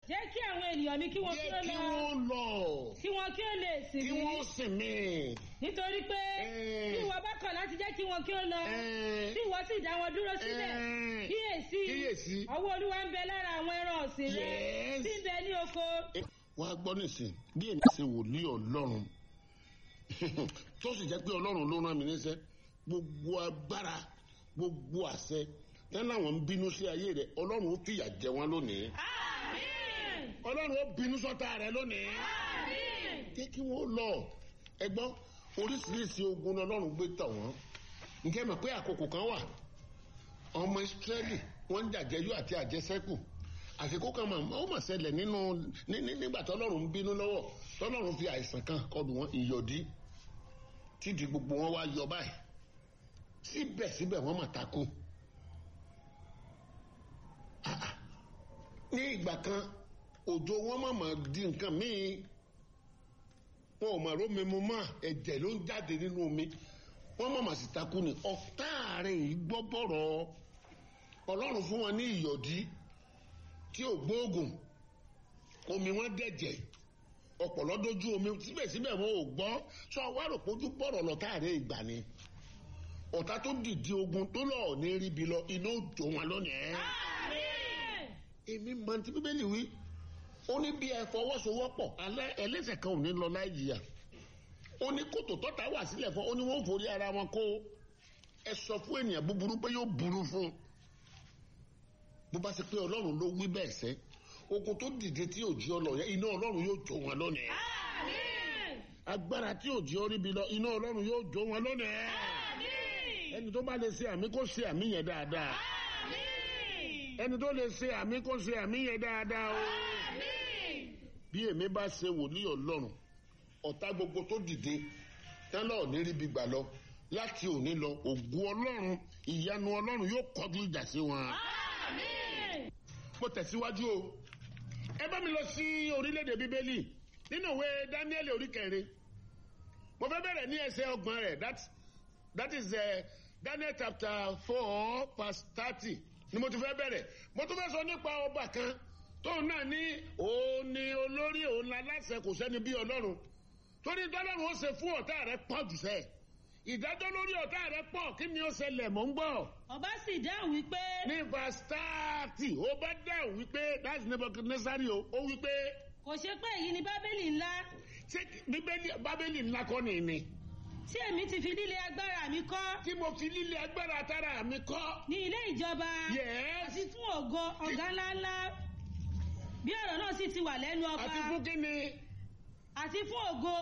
Jẹ́ kí àwọn ènìyàn mi kí wọ́n kí ó Jẹ́ kí wọ́n lọ. kí wọn kí ó lè sìn Kí mí. wọ́n sìn mí. Nítorí pé bí ìwọ bá kọ̀ láti jẹ́ kí wọn kí ó lọ, tí ìwọ sì dá wọn dúró síbẹ̀, kíyèsí, ọwọ́ Olúwa ń bẹ lára àwọn ẹran ọ̀sìn rẹ̀ Yes. tí ń bẹ ní oko. Wọ́n á gbọ́ nísìn bí èmi ṣe wòlíì Ọlọ́run tó sì jẹ́ pé Ọlọ́run ló rán mi níṣẹ́, gbogbo agbára, gbogbo àṣẹ tẹ́lẹ̀ àwọn ń bínú sí ayé rẹ̀, Ọlọ́run ó fìyà jẹ wọ́n lónìí. Àmín. Ọlọ́run ó bínú sọ́tá rẹ̀ lónìí. Àmín. Jẹ́ kí wọ́n lọ. Ẹ gbọ́ oríṣiríṣi ogun Ọlọ́run gbé tọ̀ wọ́n. Ǹjẹ́ mọ̀ pé àkókò kan wà ọmọ Ísírẹ́lì wọ́n ń jàjẹyó àti àjẹsẹ́kù. Àsìkò kan ó mà ṣẹlẹ̀ nígbà tọ́lọ́run ń bínú lọ́wọ́ tọ́lọ́run fi àìsàn kan kọlù wọn, ìyọ̀dí tídìí gbogbo wọn wá yọ báyìí. Síbẹ̀síbẹ̀ wọ́n mà takú. Ní ìgbà kan òjò wọn mọ̀mọ́ di nǹkan míì, wọn ò mọ̀ rómi mu mọ́, ẹ̀jẹ̀ ló ń jáde nínú omi, wọ́n mọ̀mọ́ sì takú ni. Ọ̀tá rẹ̀ yìí gbọ́ bọ̀rọ̀ Ọlọ́run fún wọn ní ìyọ̀dí tí ò gbóògùn, omi wọn dẹ̀jẹ̀, ọ̀pọ̀lọ́ dójú omi, síbẹ̀síbẹ̀ wọn ò gbọ́. Sọ wá rò pójú bọ̀rọ̀ lọ́tá rẹ̀ ìgbà ni. Ọ̀tá tó dìde ogun tó lọ́ọ̀ ní ríbi lọ, iná ó jó wọn lónìí. Èmi mọ̀ tí Bíbélì wí, ó ní bí ẹ fọwọ́sowọ́pọ̀ ẹlẹ́ṣẹ̀ kan ò ní lọ láì jìyà. Ó ní kòtò tọ́ta wà sílẹ̀ fún, ó ní wọ́n forí ara wọn kó. Ẹ sọ fún ènìyàn búburú pé yóò burú fún un. Bó bá ṣe pé Ọlọ́run ló wí bẹ́ẹ̀ sẹ́, ogun tó dìde tí ò jí ọ lọ yẹ, iná Ọlọ́run yóò jó wọn lónìí. Agbára tí ò jí ọ ríbi lọ, iná Ọlọ́run yóò jó wọn lónìí. Ẹni tó bá lè ṣe àmì kó ṣe àmì yẹn dáadáa. Ẹni tó lè ṣe àmì kó ṣe àmì yẹn dáadáa o. Bí èmi bá ṣe wòlíì Ọlọ́run, ọ̀tá gbogbo tó dìde tẹ́lẹ̀ ò ní ríbi gbà lọ, láti òní lọ ògo Ọlọ́run, ìyanu Ọlọ́run yóò kọjú ìjà sí wọn. Mo tẹ̀síwájú o. Ẹ bá mi lọ sí orílẹ̀-èdè Bíbélì nínú ìwé Dáníẹ́lì orí 4. Mo fẹ́ bẹ̀rẹ̀ ní ẹsẹ̀ 30 rẹ̀. That is Daniel chapter 4 verse 30 ni mo ti fẹ́ bẹ̀rẹ̀. Mo tún fẹ́ sọ nípa ọba kan tóun náà ní òun ni olórí, òun láláṣẹ, kò sẹ́ni bí Ọlọ́run. Torí tọ́lọ́run ó ṣe fún ọ̀tá rẹ̀ pọ̀ jù sẹ́. Ìdájọ́ lórí ọ̀tá rẹ̀ pọ̀, kí ni ó ṣẹlẹ̀ mò ń gbọ́. Ọba sì dáhùn wípé. Ní verse 30 ó bá dáhùn wípé, that's Nebuchadnezzar o, ó wípé. Kò ṣe pé èyí ni Bábélì ńlá. Ṣé Bábélì ńlá kọ́ ni? Tí èmi ti fi líle agbára mi kọ́. Tí mo fi líle agbára tara mi kọ́. Ní ilé ìjọba. Yes. Àti fún ògo ọ̀gá ńláńlá. Bí ọ̀rọ̀ náà sì ti wà lẹ́nu ọba. Àti fún kíni? Àti fún ògo.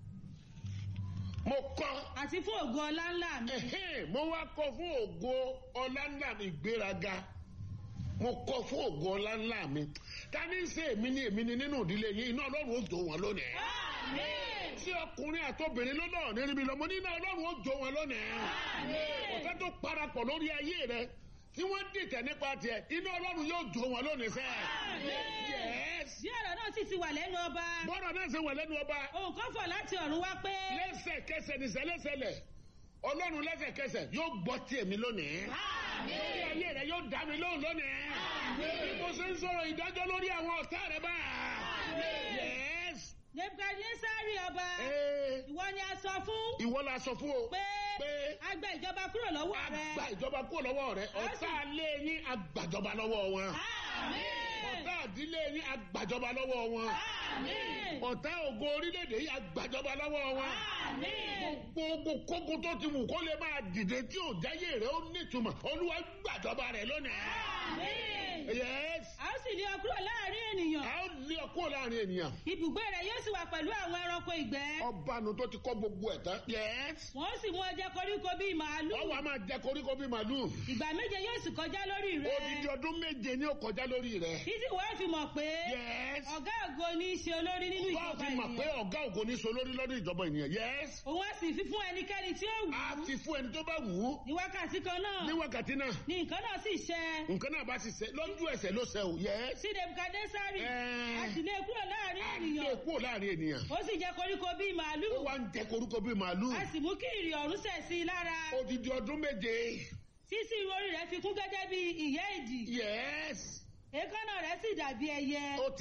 Mo kọ́. Àti fún ògo ọlá ńlá mi. Mo wá kọ́ fún ògo ọlá ńlá mi, ìgbéraga. Mo kọ́ fún ògo ọlá ńlá mi. Ta ní ṣe èmi ni nínú ìdílé yín, iná Ọlọ́run ó jó wọn lónìí. Àmín. Tí ọkùnrin àtobìnrin ló náà ní níbi lọ́mọ, nínú Ọlọ́run ó jó wọn lónìí. Àmín. Ọ̀tá tó parapọ̀ lórí ayé rẹ tí wọ́n dìtẹ̀ nípa tiẹ̀, iná Ọlọ́run yóò jó wọn lónìí sẹ́. Yes. Bí ọ̀rọ̀ náà sì ti wà lẹ́nu ọba. Bọ́rọ̀ náà ṣe wà lẹ́nu ọba. Òun kan fọ̀ láti ọ̀run wá pé. Lẹ́sẹ̀kẹsẹ̀ nìṣẹ̀lẹ̀ṣẹlẹ̀. Ọlọ́run lẹ́sẹ̀kẹsẹ̀ yóò gbọ́ tiẹ̀ mi lónìí. Lórí ayé rẹ̀ yóò dá mi lóhùn lónìí. Bí mo ṣe ń sọ̀rọ̀ ìdájọ́ lórí àwọn ọ̀tá rẹ̀ bá. Yes. Nebukadnesari ọba. Ìwọ ni a sọ fún. Ìwọ la sọ fún o. Pé Pé a gba ìjọba kúrò lọ́wọ́ rẹ. a gba ìjọba kúrò lọ́wọ́ rẹ̀. Ọ̀tá ilé yín a gbàjọba lọ́wọ́ wọn. Àmín. Ọ̀tá ìdílé yín a gbàjọba lọ́wọ́ wọn. Àmín. Ọ̀tá ògo orílẹ̀-èdè yìí a gbàjọba lọ́wọ́ wọn. Àmín. Gbogbo kókó tó ti wù kó lè máa dìde tí ò jáyé rẹ̀ ó nítumọ̀. Olúwa gbàjọba rẹ̀ lónìí. Àmín. Yes. A ó sì lé ọ kúrò láàrin ènìyàn. A ó lé ọ kúrò láàrin ènìyàn. Ibùgbé rẹ̀ yóò sì wà pẹ̀lú àwọn ẹranko ìgbẹ́. Ọbànú tó ti kọ́ gbogbo ẹ̀ tán. Yes. Wọ́n sì mú ọ jẹ koríko bíi màálù. Wọ́n wá máa jẹ koríko bíi màálù. Ìgbà méje yóò sì kọjá lórí rẹ̀. Odidi ọdún 7 ni ó kọjá lórí rẹ̀. Títí wọ́n fi mọ̀ pé. Yes. Ọ̀gá ògo ní í ṣe olórí nínú Wọ́n ìjọba fi mọ̀ pé ènìyàn. ọ̀gá ògo ní so lórí lọ́dún ìjọba ènìyàn. Yes. Òun á sì fi fún ẹnikẹ́ni tí ó wù A ú. fi fún ẹni tó bá wù ú. Ní wákàtí kan náà. Ní wákàtí náà. Ní nǹkan náà sì ṣẹ. Nǹkan náà bá sì ṣe lójú ẹsẹ̀ ló ṣe o. Yes. Sí Nebukadnesari. Ẹ́ẹ̀. A sì lé kúrò láàrin A lé ènìyàn. kúrò láàrin ènìyàn. Ó sì jẹ koríko bíi màálù. Ó wá ń jẹ koríko bíi màálù. A sì mú kí ìrì ọ̀run sẹ̀ sí i lára. Odidi ọdún 7. Sísí irun orí rẹ̀ fi kún gẹ́gẹ́ bí ìyẹ́ ìdì. Yes. Èékánná rẹ̀ sì dàbí ẹyẹ. Ó